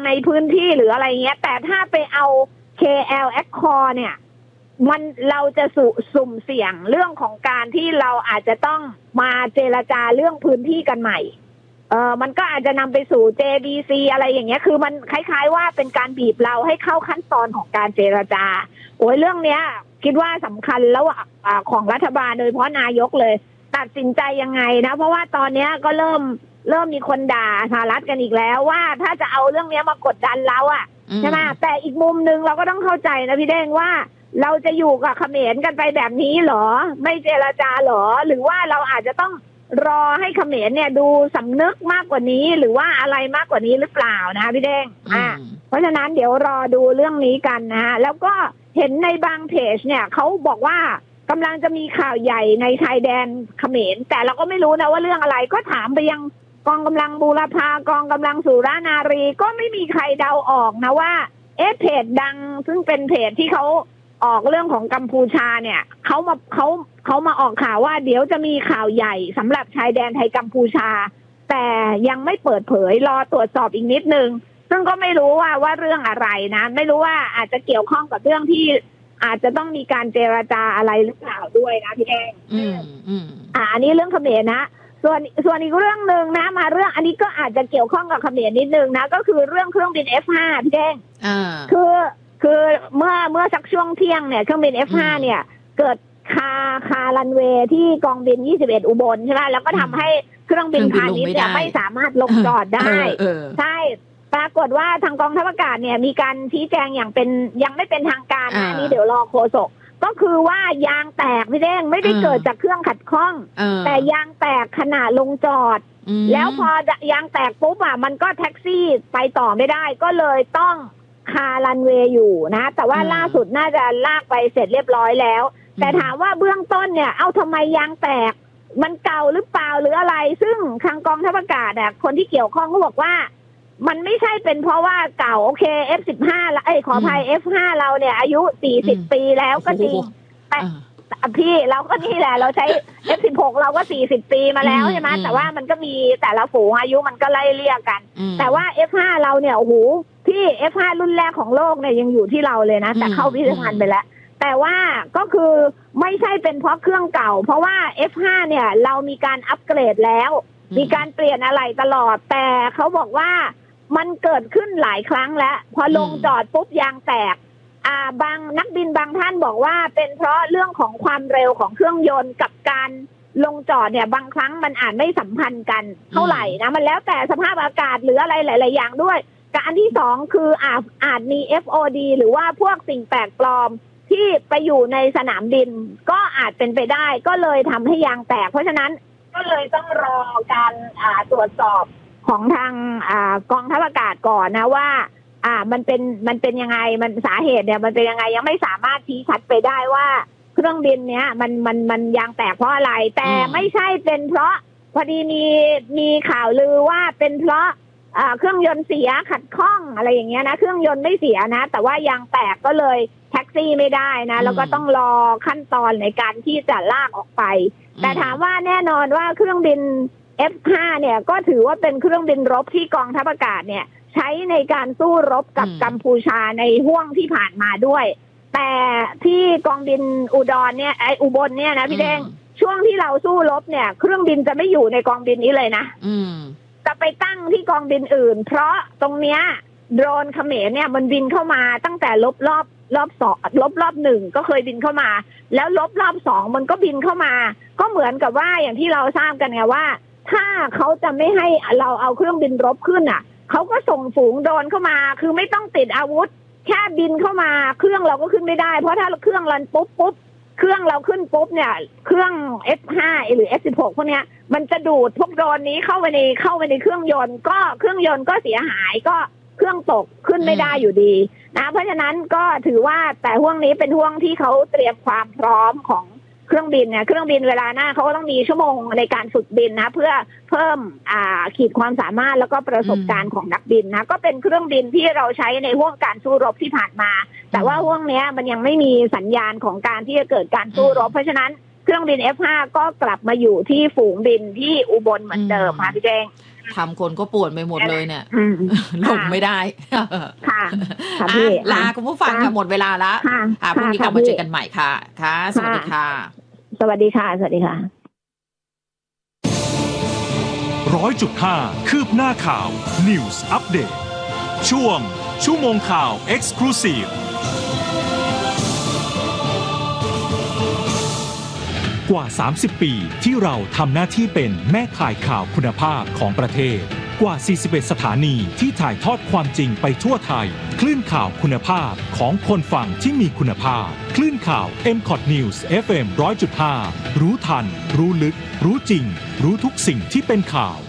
ในพื้นที่หรืออะไรเงี้ยแต่ถ้าไปเอา KL Accord เนี่ยเราจะสุ่มเสี่ยงเรื่องของการที่เราอาจจะต้องมาเจรจาเรื่องพื้นที่กันใหม่มันก็อาจจะนำไปสู่ JBC อะไรอย่างเงี้ยคือมันคล้ายๆว่าเป็นการบีบเราให้เข้าขั้นตอนของการเจรจาโอ้ยเรื่องเนี้ยคิดว่าสำคัญแล้วของรัฐบาลโดยเฉพาะนายกเลยตัดสินใจยังไงนะเพราะว่าตอนเนี้ยก็เริ่มมีคนด่าสหรัฐกันอีกแล้วว่าถ้าจะเอาเรื่องนี้มากดดันเราอ่ะใช่ไหมแต่อีกมุมนึงเราก็ต้องเข้าใจนะพี่เด้งว่าเราจะอยู่กับเขมรกันไปแบบนี้เหรอไม่เจรจาเหรอหรือว่าเราอาจจะต้องรอให้เขมรเนี่ยดูสำนึกมากกว่านี้หรือว่าอะไรมากกว่านี้หรือเปล่านะพี่เด้งเพราะฉะนั้นเดี๋ยวรอดูเรื่องนี้กันนะแล้วก็เห็นในบางเพจเนี่ยเขาบอกว่ากำลังจะมีข่าวใหญ่ในชายแดนเขมรแต่เราก็ไม่รู้นะว่าเรื่องอะไรก็ถามไปยังกองกำลังบูรพากองกำลังสุรานารีก็ไม่มีใครเดาออกนะว่าเพจดังซึ่งเป็นเพจที่เขาออกเรื่องของกัมพูชาเนี่ยเขามาออกข่าวว่าเดี๋ยวจะมีข่าวใหญ่สำหรับชายแดนไทยกัมพูชาแต่ยังไม่เปิดเผยรอตรวจสอบอีกนิดนึงซึ่งก็ไม่รู้ว่าเรื่องอะไรนะไม่รู้ว่าอาจจะเกี่ยวข้องกับเรื่องที่อาจจะต้องมีการเจรจาอะไรหรือเปล่าด้วยนะพี่แดงอันนี้เรื่องเขมรนะส่วนอีกเรื่องหนึ่งนะมาเรื่องอันนี้ก็อาจจะเกี่ยวข้องกับเขมรนิดนึงนะก็คือเรื่องเครื่องบิน F5 พี่แดงคือเมื่อสักช่วงเที่ยงเนี่ยเครื่องบิน F5 เนี่ยเกิดคารันเวย์ที่กองบิน21อุบลใช่ไหมแล้วก็ทำให้เครื่องบินพาณิชย์เนี่ยไม่สามารถลงจอดได้ใช่ปรากฏว่าทางกองทัพอากาศเนี่ยมีการชี้แจงอย่างเป็นยังไม่เป็นทางการนะนี่เดี๋ยวรอโฆษกก็คือว่ายางแตกพี่เด้งไม่ได้เกิดจากเครื่องขัดข้องแต่ยางแตกขณะลงจอดแล้วพอยางแตกปุ๊บมันก็แท็กซี่ไปต่อไม่ได้ก็เลยต้องคารันเวย์อยู่นะแต่ว่าล่าสุดน่าจะลากไปเสร็จเรียบร้อยแล้วแต่ถามว่าเบื้องต้นเนี่ยทำไมยางแตกมันเก่าหรือเปล่าหรืออะไรซึ่งทางกองทัพอากาศคนที่เกี่ยวข้องก็บอกว่ามันไม่ใช่เป็นเพราะว่าเก่าโอเค F15 ละขออภัย F5 เราเนี่ยอายุ40ปีแล้วก็จริงแต่พี่เราก็นี่แหละเราใช้ F16 เราก็40ปีมาแล้วใช่ไหมแต่ว่ามันก็มีแต่ละฝูงอายุมันก็ไล่เลี่ยกันแต่ว่า F5 เราเนี่ยโอ้โหพี่ F5 รุ่นแรกของโลกเนี่ยยังอยู่ที่เราเลยนะแต่เข้าพิพิธภัณฑ์ไปแล้วแต่ว่าก็คือไม่ใช่เป็นเพราะเครื่องเก่าเพราะว่า F5 เนี่ยเรามีการอัปเกรดแล้วมีการเปลี่ยนอะไรตลอดแต่เขาบอกว่ามันเกิดขึ้นหลายครั้งแล้วพอลงจอดปุ๊บยางแตกบางนักบินบางท่านบอกว่าเป็นเพราะเรื่องของความเร็วของเครื่องยนต์กับการลงจอดเนี่ยบางครั้งมันอาจไม่สัมพันธ์กันเท่าไหร่นะมันแล้วแต่สภาพอากาศหรืออะไรหลายๆอย่างด้วยกับอันที่สองคืออาจมี FOD หรือว่าพวกสิ่งแปลกปลอมที่ไปอยู่ในสนามบินก็อาจเป็นไปได้ก็เลยทำให้ยางแตกเพราะฉะนั้นก็เลยต้องรอการตรวจสอบของทางกองทัพอากาศก่อนนะว่ามันเป็นยังไงมันสาเหตุเนี่ยมันเป็นยังไงยังไม่สามารถชี้ชัดไปได้ว่าเครื่องบินเนี้ยมันยางแตกเพราะอะไรแต่ไม่ใช่เป็นเพราะพอดีมีข่าวลือว่าเป็นเพราะเครื่องยนต์เสียขัดข้องอะไรอย่างเงี้ยนะเครื่องยนต์ไม่เสียนะแต่ว่ายางแตกก็เลยแท็กซี่ไม่ได้นะแล้วก็ต้องรอขั้นตอนในการที่จะลากออกไปแต่ถามว่าแน่นอนว่าเครื่องบินF5 เนี่ยก็ถือว่าเป็นเครื่องบินรบที่กองทัพอากาศเนี่ยใช้ในการสู้รบกับกัมพูชาในห่วงที่ผ่านมาด้วยแต่ที่กองบินอุดรเนี่ยอุบลเนี่ยนะพี่เด้งช่วงที่เราสู้รบเนี่ยเครื่องบินจะไม่อยู่ในกองบินนี้เลยนะจะไปตั้งที่กองบินอื่นเพราะตรงเนี้ยโดรนเขมรเนี่ยมันบินเข้ามาตั้งแต่รอบหนึ่งก็เคยบินเข้ามาแล้วรอบสองมันก็บินเข้ามาก็เหมือนกับว่าอย่างที่เราทราบกันไงว่าถ้าเขาจะไม่ให้เราเอาเครื่องบินรบขึ้นเขาก็ส่งฝูงโดรนเข้ามาคือไม่ต้องติดอาวุธแค่บินเข้ามาเครื่องเราก็ขึ้นไม่ได้เพราะถ้าเครื่องรันปุ๊บเครื่องเราขึ้นปุ๊บเนี่ยเครื่อง F5 หรือ F16 พวกเนี้ยมันจะดูดพวกโดรนนี้เข้าไปในเครื่องยนต์ก็เครื่องยนต์ก็เสียหายก็เครื่องตกขึ้นไม่ได้อยู่ดีนะเพราะฉะนั้นก็ถือว่าแต่ห่วงนี้เป็นห่วงที่เขาเตรียมความพร้อมของเครื่องบินเนี่ยเครื่องบินเวลาหน้าเขาก็ต้องมีชั่วโมงในการฝึกบินนะเพื่อเพิ่มขีดความสามารถแล้วก็ประสบการณ์ของนักบินนะก็เป็นเครื่องบินที่เราใช้ในห่วงการสู้รบที่ผ่านมาแต่ว่าห่วงนี้มันยังไม่มีสัญญาณของการที่จะเกิดการสู้รบเพราะฉะนั้นเครื่องบิน F5 ก็กลับมาอยู่ที่ฝูงบินที่อุบลเหมือนเดิมค่ะพี่แจ้งทำคนก็ปวดไปหมดเลยเนี่ยลงไม่ได้ค่ะพี่ลาคุณผู้ฟังค่ะหมมดเวลาแล้วพรุ่งนี้กลับมาเจอกันใหม่ค่ะค่ะสวัสดีค่ะสวัสดีค่ะสวัสดีค่ะ 100.5 คืบหน้าข่าว News Update ช่วงชั่วโมงข่าว Exclusive กว่า30 ปีที่เราทำหน้าที่เป็นแม่ข่ายข่าวคุณภาพของประเทศกว่า41สถานีที่ถ่ายทอดความจริงไปทั่วไทยคลื่นข่าวคุณภาพของคนฟังที่มีคุณภาพคลื่นข่าว MCOT News FM 100.5 รู้ทันรู้ลึกรู้จริงรู้ทุกสิ่งที่เป็นข่าว